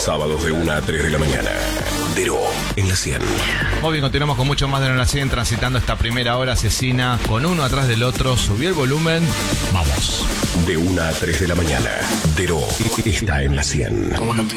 Sábados de 1 a 3 de la mañana. Dero en la 100. Muy bien, continuamos con mucho más de la 100, transitando esta primera hora asesina con uno atrás del otro. Subí el volumen. Vamos. De 1 a 3 de la mañana. Dero está en la 100.